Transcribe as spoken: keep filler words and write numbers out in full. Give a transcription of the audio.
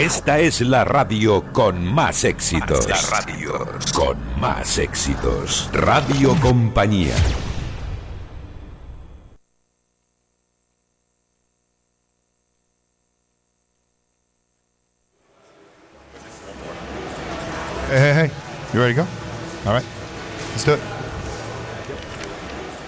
Esta es la radio con más éxitos. La radio con más éxitos. Radio Compañía. Hey, hey, hey. You ready to go? All right. Let's do it.